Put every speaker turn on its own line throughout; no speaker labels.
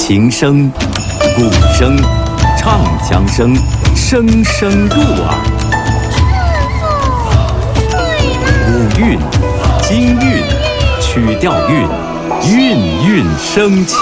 琴声、鼓声、唱腔声，声声入耳。五韵、京韵、曲调韵，韵韵生情。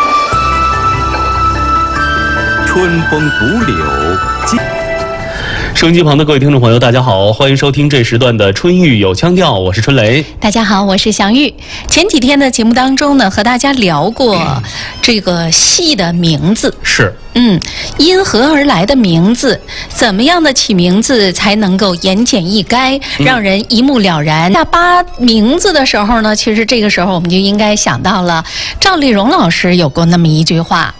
春风拂柳。
收音机旁的各位听众朋友，大家好，欢迎收听这时段的春韵有腔调，我是春雷。
大家好，我是祥玉。前几天的节目当中呢，和大家聊过这个戏的名字，
是，
因何而来的名字，怎么样的起名字才能够言简意赅，让人一目了然。那扒名字的时候呢，其实这个时候我们就应该想到了赵丽蓉老师有过那么一句话。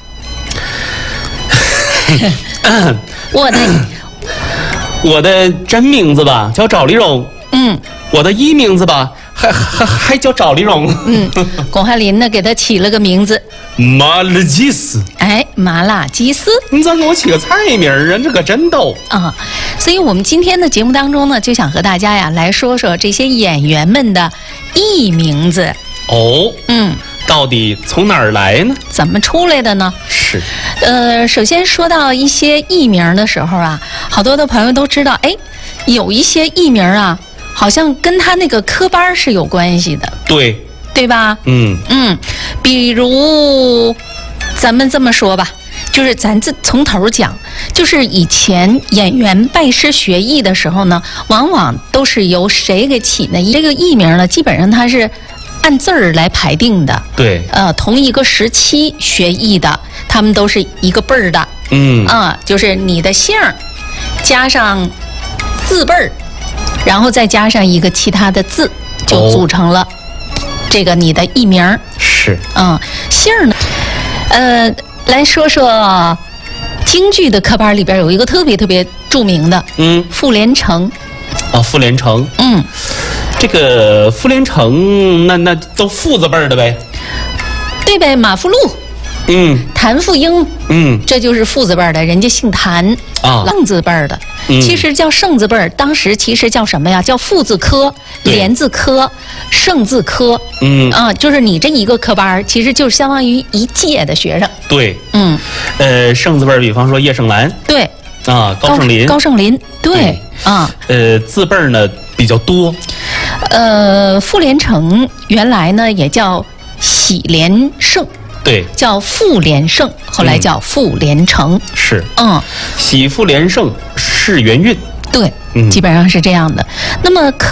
我的真名字吧叫赵丽蓉，我的艺名字吧还叫赵丽蓉。
巩汉林呢给他起了个名字
麻辣鸡丝。
麻辣鸡丝，
你咋给我起个菜名啊？这可真逗
啊！所以我们今天的节目当中呢，就想和大家呀来说说这些演员们的艺名字。到底从哪儿来呢？怎么出来的呢？
是，
首先说到一些艺名的时候啊，好多的朋友都知道，有一些艺名啊，好像跟他那个科班是有关系的，对吧？比如咱们这么说吧，就是咱从头讲，就是以前演员拜师学艺的时候呢，往往都是由谁给起呢？这个艺名呢，基本上它是按字儿来排定的。
对，
同一个时期学艺的，他们都是一个辈儿的。就是你的姓儿加上字辈儿，然后再加上一个其他的字，就组成了这个你的艺名。
是，
姓儿呢，来说说京剧的科班里边有一个特别特别著名的，傅连城。
傅连城。这个傅连城，那都傅字辈儿的呗。
对呗，马福禄。谭富英。这就是傅字辈儿的，人家姓谭啊，盛字辈儿的。其实叫盛字辈儿，当时其实叫什么呀？叫傅字科、连字科、盛字科。就是你这一个科班，其实就是相当于一届的学生。
对。盛字辈儿，比方说叶盛兰。
对。
高盛林。
高盛林。对。
字辈儿呢比较多。
傅连城原来呢也叫喜连盛。
对，
叫傅连盛，后来叫傅连城。
是，喜傅连盛是元韵。
对，基本上是这样的。那么